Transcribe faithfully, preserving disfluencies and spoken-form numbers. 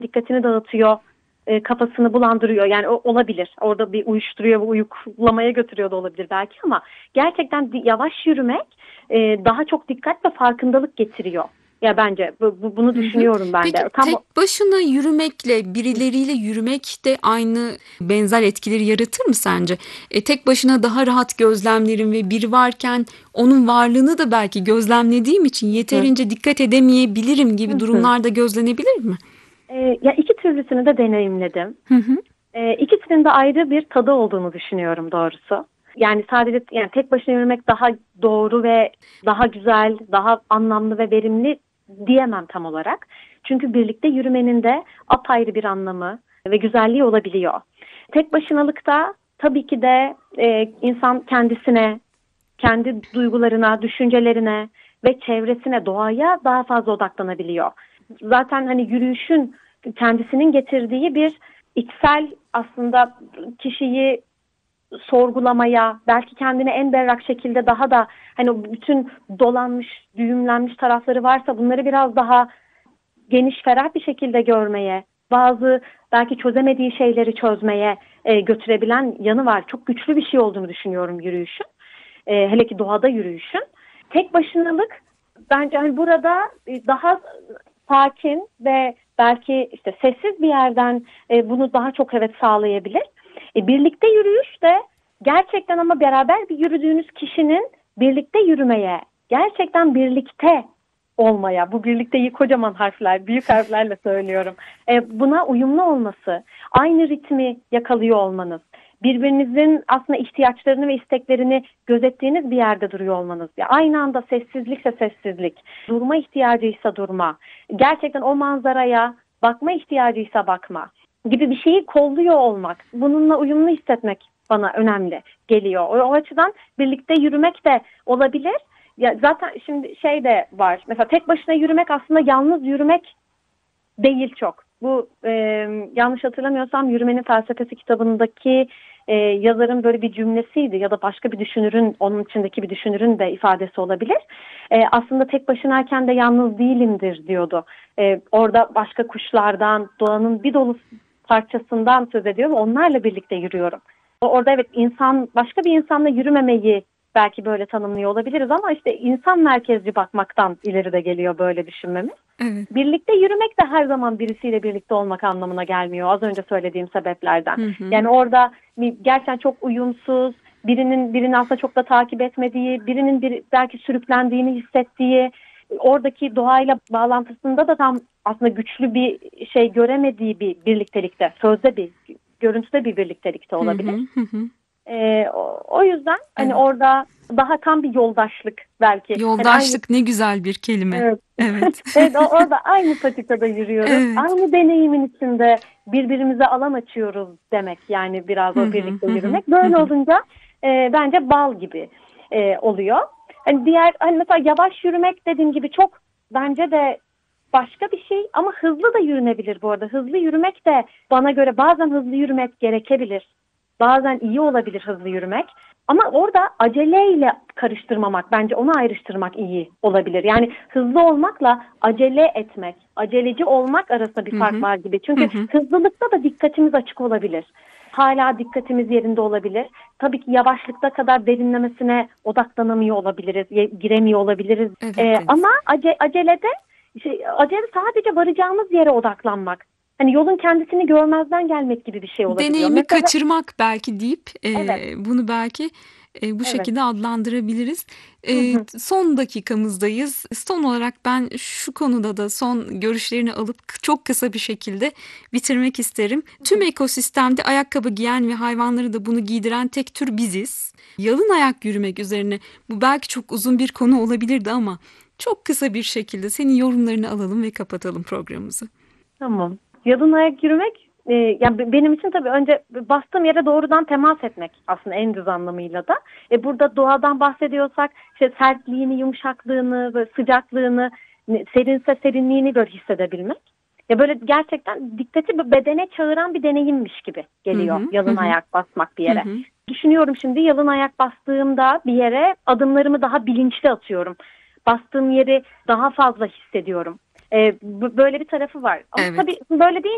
dikkatini dağıtıyor, e, kafasını bulandırıyor. Yani o, olabilir. Orada bir uyuşturuyor ve uyuklamaya götürüyor da olabilir belki ama gerçekten di- yavaş yürümek e, daha çok dikkat ve farkındalık getiriyor. Ya bence bu, bu- bunu Hı hı. düşünüyorum ben Peki de. Tam o- tek başına yürümekle birileriyle yürümek de aynı benzer etkileri yaratır mı sence? E, tek başına daha rahat gözlemlerim ve biri varken onun varlığını da belki gözlemlediğim için Hı yeterince dikkat edemeyebilirim gibi hı. Hı. durumlar da gözlenebilir mi? E, ya iki türlüsünü de deneyimledim. Hı hı. E, ikisinin de ayrı bir tadı olduğunu düşünüyorum doğrusu. Yani sadece yani tek başına yürümek daha doğru ve daha güzel, daha anlamlı ve verimli diyemem tam olarak. Çünkü birlikte yürümenin de apayrı bir anlamı ve güzelliği olabiliyor. Tek başınalıkta tabii ki de e, insan kendisine, kendi duygularına, düşüncelerine ve çevresine, doğaya daha fazla odaklanabiliyor. Zaten hani yürüyüşün kendisinin getirdiği bir içsel aslında kişiyi sorgulamaya, belki kendini en berrak şekilde daha da hani o bütün dolanmış, düğümlenmiş tarafları varsa bunları biraz daha geniş, ferah bir şekilde görmeye, bazı belki çözemediği şeyleri çözmeye e, götürebilen yanı var. Çok güçlü bir şey olduğunu düşünüyorum yürüyüşün. E, hele ki doğada yürüyüşün. Tek başınalık bence hani burada e, daha sakin ve belki işte sessiz bir yerden e, bunu daha çok evet sağlayabilir. E, birlikte yürüyüş de gerçekten ama beraber bir yürüdüğünüz kişinin birlikte yürümeye, gerçekten birlikte olmaya, bu birlikteyi kocaman harfler, büyük harflerle söylüyorum. E, buna uyumlu olması, aynı ritmi yakalıyor olmanız, birbirinizin aslında ihtiyaçlarını ve isteklerini gözettiğiniz bir yerde duruyor olmanız. Ya aynı anda sessizlikse sessizlik, durma ihtiyacıysa durma, gerçekten o manzaraya bakma ihtiyacıysa bakma gibi bir şeyi kolluyor olmak, bununla uyumlu hissetmek bana önemli geliyor. O, o açıdan birlikte yürümek de olabilir. Ya zaten şimdi şey de var. Mesela tek başına yürümek aslında yalnız yürümek değil çok. Bu e, yanlış hatırlamıyorsam Yürümenin Felsefesi kitabındaki e, yazarın böyle bir cümlesiydi ya da başka bir düşünürün, onun içindeki bir düşünürün de ifadesi olabilir. E, aslında tek başınayken de yalnız değilimdir diyordu. E, orada başka kuşlardan, doğanın bir dolu parçasından söz ediyor ve onlarla birlikte yürüyorum. Orada evet insan başka bir insanla yürümemeyi belki böyle tanımlıyor olabiliriz ama işte insan merkezci bakmaktan ileri de geliyor böyle düşünmemiz. Evet. Birlikte yürümek de her zaman birisiyle birlikte olmak anlamına gelmiyor. Az önce söylediğim sebeplerden. Hı hı. Yani orada gerçekten çok uyumsuz, birinin birini aslında çok da takip etmediği, birinin bir, belki sürüklendiğini hissettiği, oradaki doğayla bağlantısında da tam aslında güçlü bir şey göremediği bir birliktelikte, sözde bir, görüntüde bir birliktelikte Hı olabilir. hı. Hı hı. Ee, o, o yüzden hani Evet. orada daha tam bir yoldaşlık belki. Hani aynı Yoldaşlık ne güzel bir kelime. evet. Evet. Evet o, orada aynı patikada yürüyoruz. Evet. Aynı deneyimin içinde birbirimize alan açıyoruz demek. Yani biraz Hı o hı. birlikte Hı hı. yürümek. Hı Böyle hı. olunca e, bence bal gibi e, oluyor. Hani diğer hani mesela yavaş yürümek dediğim gibi çok bence de başka bir şey ama hızlı da yürünebilir bu arada. Hızlı yürümek de bana göre bazen hızlı yürümek gerekebilir. Bazen iyi olabilir hızlı yürümek. Ama orada aceleyle karıştırmamak, bence onu ayrıştırmak iyi olabilir. Yani hızlı olmakla acele etmek, aceleci olmak arasında bir Hı fark hı. var gibi. Hı Çünkü hı. hızlılıkta da dikkatimiz açık olabilir. Hala dikkatimiz yerinde olabilir. Tabii ki yavaşlıkta kadar derinlemesine odaklanamıyor olabiliriz, giremiyor olabiliriz. Evet, Ee, evet. ama ace, acelede, şey, acele sadece varacağımız yere odaklanmak. Hani yolun kendisini görmezden gelmek gibi bir şey olabiliyor. Deneyimi Mesela kaçırmak belki deyip evet, e, bunu belki e, bu evet. şekilde adlandırabiliriz. Hı E, hı. son dakikamızdayız. Son olarak ben şu konuda da son görüşlerini alıp çok kısa bir şekilde bitirmek isterim. Tüm ekosistemde ayakkabı giyen ve hayvanları da bunu giydiren tek tür biziz. Yalın ayak yürümek üzerine bu belki çok uzun bir konu olabilirdi ama çok kısa bir şekilde senin yorumlarını alalım ve kapatalım programımızı. Tamam. Yalın ayak yürümek e, yani benim için tabii önce bastığım yere doğrudan temas etmek aslında en düz anlamıyla da. E, burada doğadan bahsediyorsak işte sertliğini, yumuşaklığını, böyle sıcaklığını, serinse serinliğini böyle hissedebilmek. Ya böyle gerçekten dikkati bedene çağıran bir deneyimmiş gibi Hı geliyor hı, hı yalın hı, ayak basmak bir hı yere. hı. Düşünüyorum şimdi yalın ayak bastığımda bir yere adımlarımı daha bilinçli atıyorum. Bastığım yeri daha fazla hissediyorum. Ee, böyle bir tarafı var. Ama tabii Evet. böyle değil.